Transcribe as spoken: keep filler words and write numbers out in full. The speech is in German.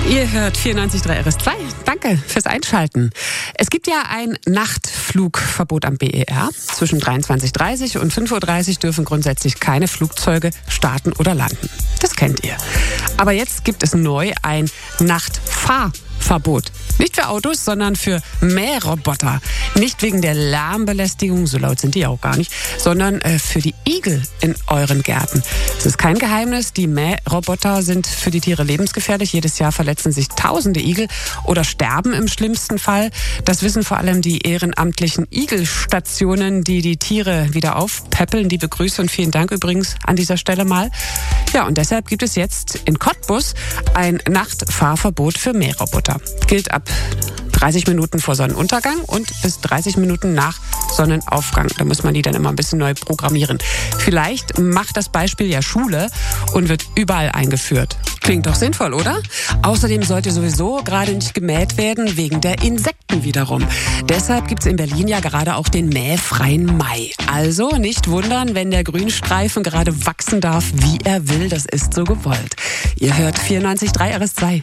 Ihr hört vierundneunzig Komma drei R S zwei. Danke fürs Einschalten. Es gibt ja ein Nachtflugverbot am B E R. Zwischen dreiundzwanzig Uhr dreißig und fünf Uhr dreißig dürfen grundsätzlich keine Flugzeuge starten oder landen. Das kennt ihr. Aber jetzt gibt es neu ein Nachtfahrverbot. Nicht für Autos, sondern für Mähroboter. Nicht wegen der Lärmbelästigung, so laut sind die auch gar nicht, sondern äh, für die Igel in euren Gärten. Es ist kein Geheimnis, die Mähroboter sind für die Tiere lebensgefährlich. Jedes Jahr verletzen sich tausende Igel oder sterben im schlimmsten Fall. Das wissen vor allem die ehrenamtlichen Igelstationen, die die Tiere wieder aufpäppeln. Die begrüße und vielen Dank übrigens an dieser Stelle mal. Ja, und deshalb gibt es jetzt in Cottbus ein Nachtfahrverbot für Mähroboter. Gilt ab dreißig Minuten vor Sonnenuntergang und bis dreißig Minuten nach Sonnenaufgang. Da muss man die dann immer ein bisschen neu programmieren. Vielleicht macht das Beispiel ja Schule und wird überall eingeführt. Klingt doch sinnvoll, oder? Außerdem sollte sowieso gerade nicht gemäht werden wegen der Insekten wiederum. Deshalb gibt's in Berlin ja gerade auch den mähfreien Mai. Also nicht wundern, wenn der Grünstreifen gerade wachsen darf, wie er will. Das ist so gewollt. Ihr hört vierundneunzig Komma drei R S zwei.